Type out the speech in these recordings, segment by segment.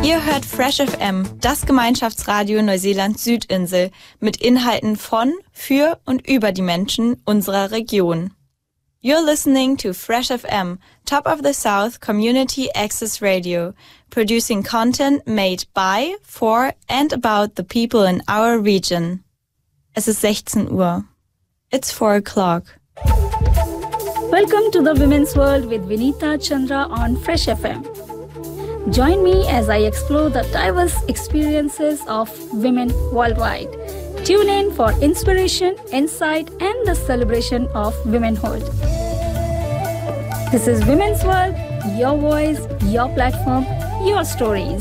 Ihr hört Fresh FM, das Gemeinschaftsradio Neuseelands Südinsel, mit Inhalten von, für und über die Menschen unserer Region. You're listening to Fresh FM, Top of the South Community Access Radio, producing content made by, for and about the people in our region. Es ist 16 Uhr. It's 4 o'clock. Welcome to the Women's World with Vinita Chandra on Fresh FM. Join me as I explore the diverse experiences of women worldwide. Tune in for inspiration, insight, and the celebration of womanhood. This is Women's World, your voice, your platform, your stories.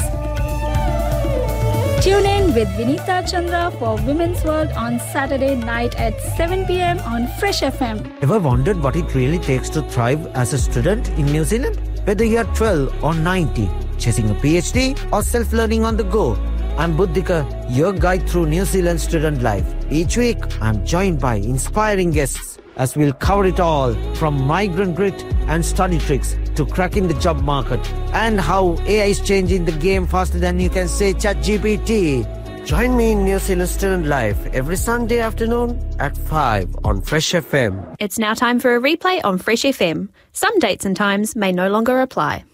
Tune in with Vinita Chandra for Women's World on Saturday night at 7 p.m. on Fresh FM. Ever wondered what it really takes to thrive as a student in New Zealand? Whether you're 12 or 90, chasing a PhD or self-learning on the go, I'm Buddhika, your guide through New Zealand student life. Each week, I'm joined by inspiring guests as we'll cover it all from migrant grit and study tricks to cracking the job market and how AI is changing the game faster than you can say ChatGPT. Join me in New Zealand Student Life every Sunday afternoon at 5 on Fresh FM. It's now time for a replay on Fresh FM. Some dates and times may no longer apply.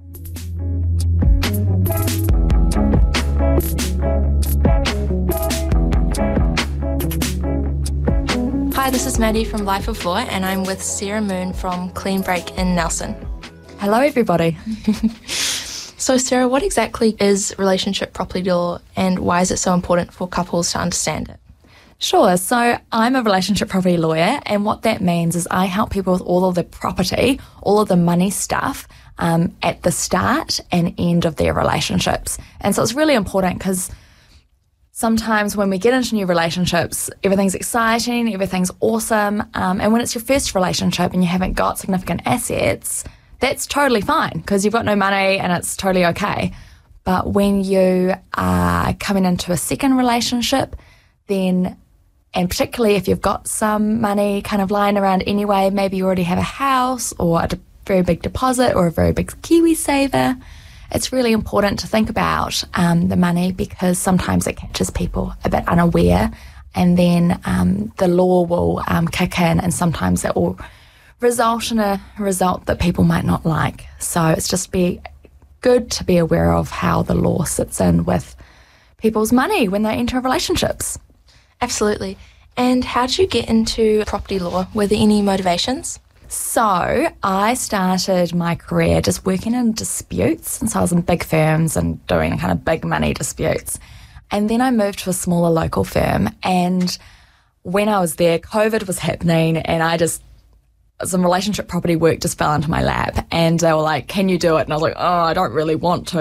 Hi, this is Maddie from Life of Law, and I'm with Sarah Moon from Clean Break in Nelson. Hello, everybody. So, Sarah, what exactly is relationship property law, and why is it so important for couples to understand it? Sure. So I'm a relationship property lawyer, and what that means is I help people with all of the property, all of the money stuff at the start and end of their relationships. And so it's really important because sometimes when we get into new relationships, everything's exciting, everything's awesome. And when it's your first relationship and you haven't got significant assets, that's totally fine because you've got no money and it's totally okay. But when you are coming into a second relationship, then, and particularly if you've got some money kind of lying around anyway, maybe you already have a house or a very big deposit or a very big Kiwi saver, it's really important to think about the money because sometimes it catches people a bit unaware, and then the law will kick in, and sometimes it will result in a result that people might not like. So it's just good to be aware of how the law sits in with people's money when they enter relationships. Absolutely. And how did you get into property law? Were there any motivations? So I started my career just working in disputes, and so I was in big firms and doing kind of big money disputes. And then I moved to a smaller local firm, and when I was there, COVID was happening, and some relationship property work just fell into my lap, and they were like, can you do it? And I was like, oh, I don't really want to.